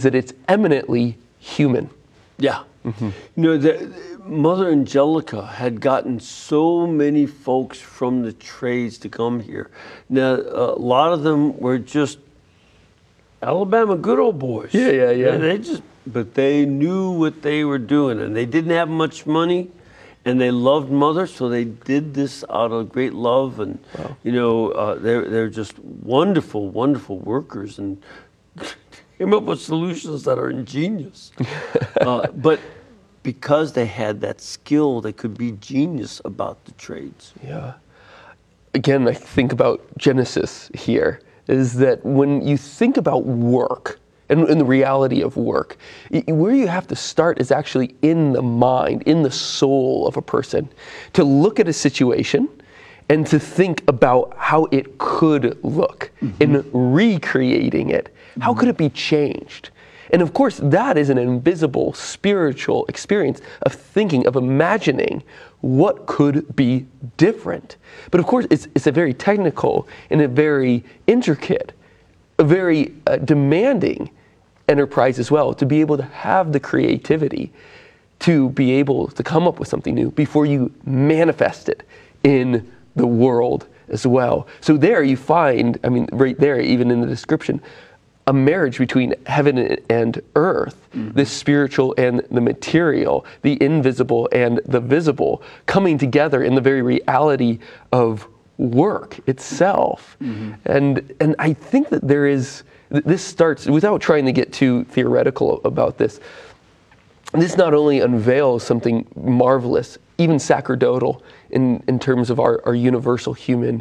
that it's eminently human. Yeah. You know, Mother Angelica had gotten so many folks from the trades to come here. Now, a lot of them were just Alabama good old boys. Yeah. But they knew what they were doing, and they didn't have much money, and they loved Mother, so they did this out of great love. And you know, they're just wonderful, wonderful workers, and came up with solutions that are ingenious. But because they had that skill, they could be genius about the trades. Yeah. Again, I think about Genesis here, is that when you think about work and the reality of work, where you have to start is actually in the mind, in the soul of a person, to look at a situation and to think about how it could look in recreating it. How could it be changed? And of course, that is an invisible spiritual experience of thinking, of imagining what could be different. But of course, it's a very technical and a very intricate, a very demanding enterprise as well, to be able to have the creativity to be able to come up with something new before you manifest it in the world as well. So there you find, I mean, right there, even in the description, a marriage between heaven and earth, the spiritual and the material, the invisible and the visible, coming together in the very reality of work itself. And I think that this starts, without trying to get too theoretical about this not only unveils something marvelous, even sacerdotal in terms of our universal human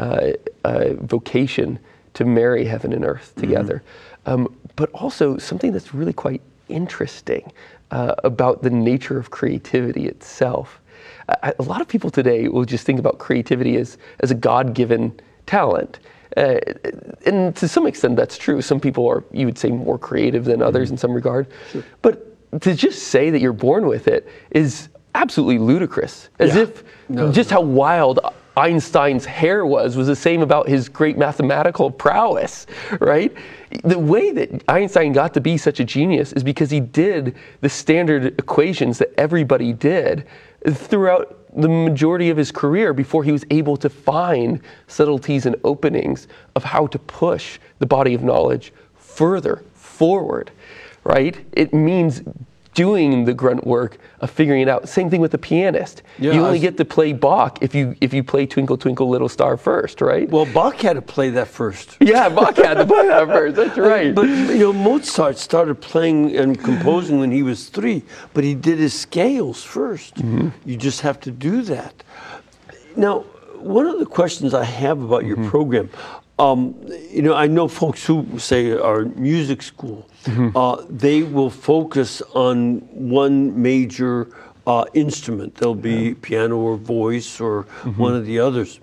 vocation to marry heaven and earth together, but also something that's really quite interesting about the nature of creativity itself. A lot of people today will just think about creativity as a God-given talent. And to some extent that's true. Some people are, you would say, more creative than others in some regard. Sure. But to just say that you're born with it is absolutely ludicrous. As if just how wild Einstein's hair was the same about his great mathematical prowess, right? The way that Einstein got to be such a genius is because he did the standard equations that everybody did throughout the majority of his career before he was able to find subtleties and openings of how to push the body of knowledge further forward, right? It means doing the grunt work of figuring it out. Same thing with the pianist. You only get to play Bach if you play Twinkle Twinkle Little Star first, right? Well, Bach had to play that first. Yeah, Bach had to play that first. That's right. But you know, Mozart started playing and composing when he was 3, but he did his scales first. You just have to do that. Now, one of the questions I have about your program, you know, I know folks who say are music school, they will focus on one major instrument. There'll be piano or voice or one of the others.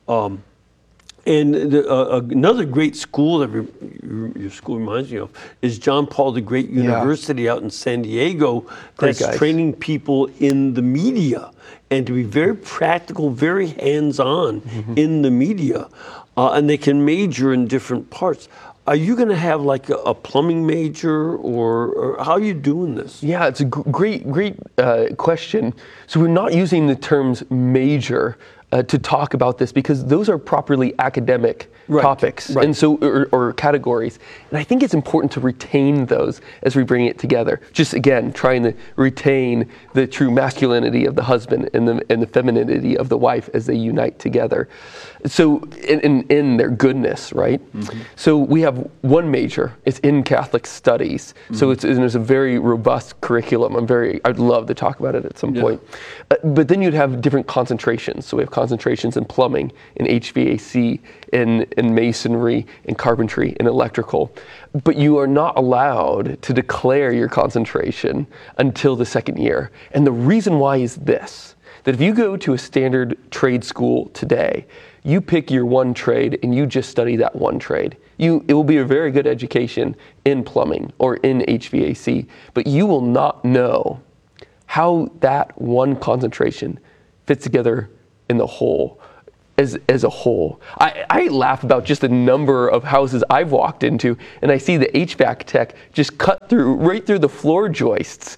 And another great school that your school reminds me of is John Paul the Great University out in San Diego, that's training people in the media and to be very practical, very hands-on in the media. And they can major in different parts. Are you going to have like a plumbing major, or how are you doing this? Yeah, it's a great question. So we're not using the terms major to talk about this because those are properly academic topics and so or categories. And I think it's important to retain those as we bring it together. Just again, trying to retain the true masculinity of the husband and the femininity of the wife as they unite together. So in their goodness, right? So we have one major. It's in Catholic studies. So there's a very robust curriculum. I'd love to talk about it at some point. But then you'd have different concentrations. So we have concentrations in plumbing, in HVAC, in masonry, in carpentry, in electrical. But you are not allowed to declare your concentration until the second year. And the reason why is this, that if you go to a standard trade school today, you pick your one trade and you just study that one trade. It will be a very good education in plumbing or in HVAC, but you will not know how that one concentration fits together in the whole. as a whole. I laugh about just the number of houses I've walked into, and I see the HVAC tech just cut right through the floor joists.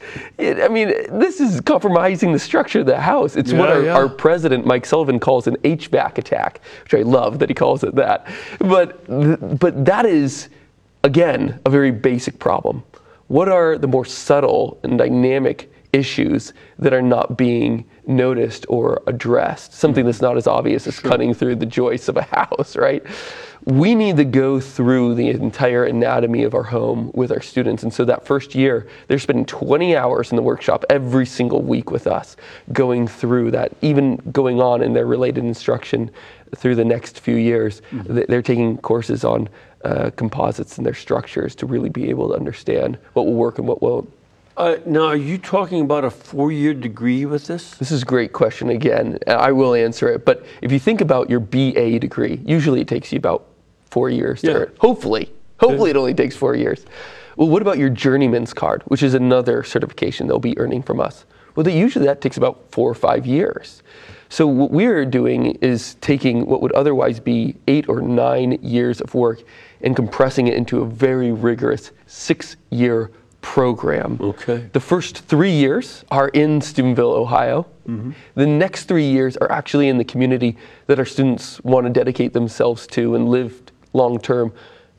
This is compromising the structure of the house. It's what our president, Mike Sullivan, calls an HVAC attack, which I love that he calls it that. But that is, again, a very basic problem. What are the more subtle and dynamic issues that are not being noticed or addressed? Something that's not as obvious as cutting through the joists of a house, right? We need to go through the entire anatomy of our home with our students. And so that first year, they're spending 20 hours in the workshop every single week with us, going through that, even going on in their related instruction through the next few years. They're taking courses on composites and their structures to really be able to understand what will work and what won't. Now, are you talking about a 4-year degree with this? This is a great question again. I will answer it. But if you think about your BA degree, usually it takes you about 4 years to earn. Hopefully it only takes 4 years. Well, what about your journeyman's card, which is another certification they'll be earning from us? Well, usually that takes about 4 or 5 years. So what we're doing is taking what would otherwise be 8 or 9 years of work and compressing it into a very rigorous 6-year program. Okay. The first 3 years are in Steubenville, Ohio. The next 3 years are actually in the community that our students want to dedicate themselves to and live long term.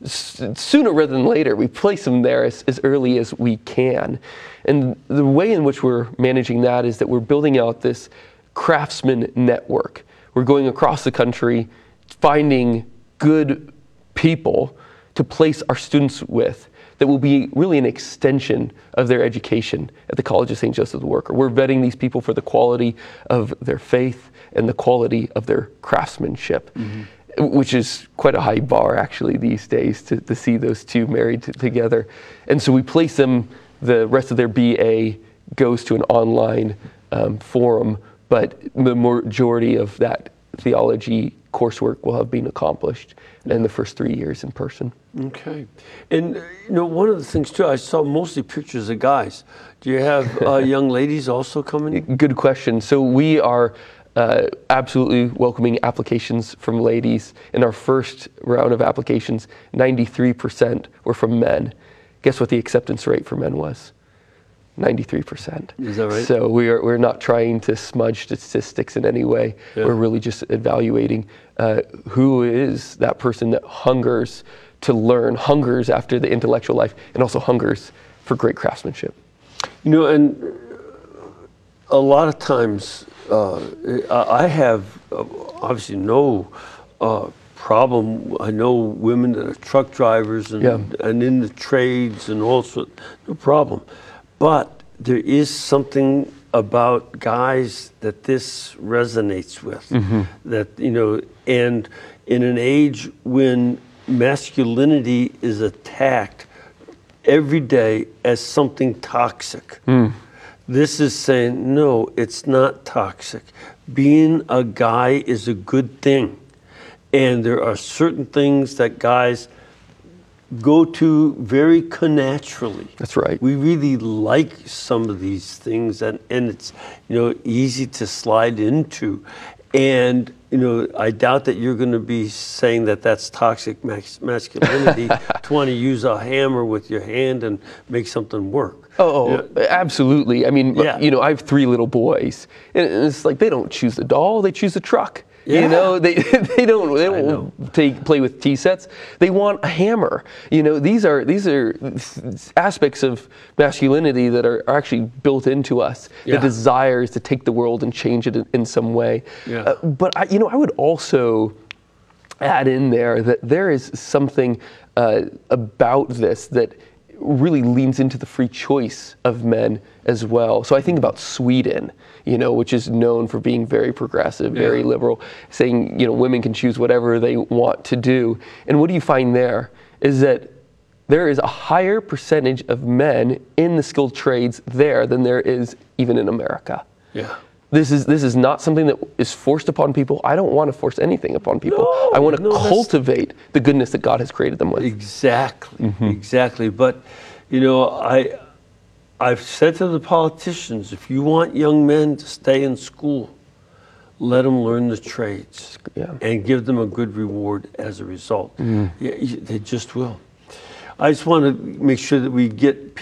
Sooner rather than later, we place them there as early as we can. And the way in which we're managing that is that we're building out this craftsman network. We're going across the country, finding good people to place our students with that will be really an extension of their education at the College of St. Joseph the Worker. We're vetting these people for the quality of their faith and the quality of their craftsmanship, which is quite a high bar actually these days to see those two married together. And so we place them, the rest of their BA goes to an online forum, but the majority of that theology coursework will have been accomplished in the first 3 years in person. Okay. And one of the things too, I saw mostly pictures of guys. Do you have young ladies also coming? Good question. So we are absolutely welcoming applications from ladies. In our first round of applications, 93% were from men. Guess what the acceptance rate for men was? 93%. Is that right? So we're not trying to smudge statistics in any way. Yeah. We're really just evaluating who is that person that hungers to learn, hungers after the intellectual life, and also hungers for great craftsmanship. And a lot of times I have obviously no problem. I know women that are truck drivers and in the trades and all sorts, no problem. But there is something about guys that this resonates with. That, and in an age when masculinity is attacked every day as something toxic, this is saying, no, it's not toxic. Being a guy is a good thing. And there are certain things that guys go to very connaturally. That's right. We really like some of these things, and it's easy to slide into. And I doubt that you're going to be saying that that's toxic masculinity to want to use a hammer with your hand and make something work. Absolutely. I mean, I have 3 little boys, and it's like they don't choose the doll; they choose the truck. They don't play with tea sets. They want a hammer. These are aspects of masculinity that are actually built into us. The desires to take the world and change it in some way. But I would also add in there that there is something about this that really leans into the free choice of men as well. So I think about Sweden, which is known for being very progressive, very liberal, saying, women can choose whatever they want to do. And what do you find there is that there is a higher percentage of men in the skilled trades there than there is even in America. This is not something that is forced upon people. I don't want to force anything upon people. I want to cultivate the goodness that God has created them with. Exactly. But, I've said to the politicians, if you want young men to stay in school, let them learn the trades, Yeah. and give them a good reward as a result. Yeah, they just will. I just want to make sure that we get